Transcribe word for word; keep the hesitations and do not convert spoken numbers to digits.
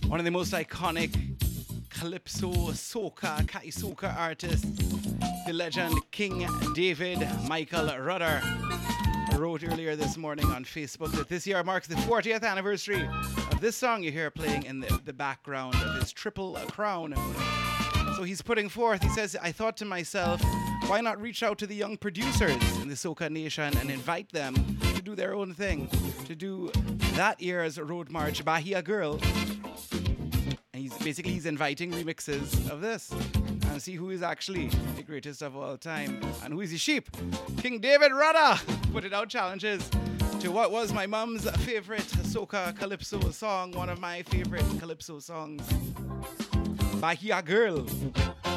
One of the most iconic calypso, soca, Kai soca artists, the legend King David Michael Rudder, wrote earlier this morning on Facebook that this year marks the fortieth anniversary of this song you hear playing in the, the background of his Triple Crown. So he's putting forth, he says, I thought to myself, why not reach out to the young producers in the Soca Nation and invite them to do their own thing, to do that year's Road March Bahia Girl. And he's basically he's inviting remixes of this and see who is actually the greatest of all time and who is the sheep. King David Rudder put it out challenges to what was my mum's favorite soca calypso song, one of my favorite calypso songs, Bahia Girl.